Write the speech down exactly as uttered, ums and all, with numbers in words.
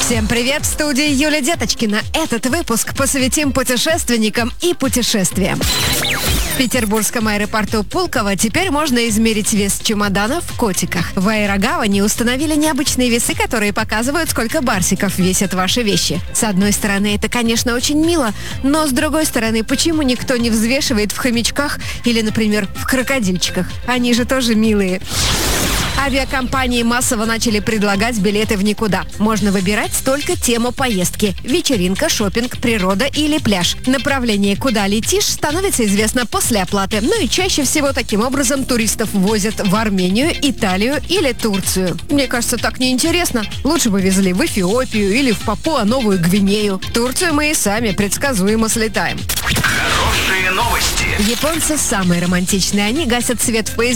Всем привет, в студии Юлия Деточкина. Этот выпуск посвятим путешественникам и путешествиям. В петербургском аэропорту Пулково теперь можно измерить вес чемоданов в котиках. В аэрогавани установили необычные весы, которые показывают, сколько барсиков весят ваши вещи. С одной стороны, это, конечно, очень мило, но с другой стороны, почему никто не взвешивает в хомячках или, например, в крокодильчиках? Они же тоже милые. Авиакомпании массово начали предлагать билеты в никуда. Можно выбирать только тему поездки – вечеринка, шопинг, природа или пляж. Направление, куда летишь, становится известно после оплаты. Ну и чаще всего таким образом туристов возят в Армению, Италию или Турцию. Мне кажется, так неинтересно. Лучше бы везли в Эфиопию или в Папуа-Новую Гвинею. В Турцию мы и сами предсказуемо слетаем. Хорошие новости. Японцы самые романтичные. Они гасят свет в поездах